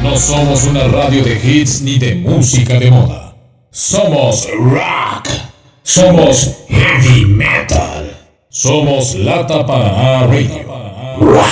No somos una radio de hits ni de música de moda. Somos rock. Somos heavy metal. Somos Lata Paraná Radio.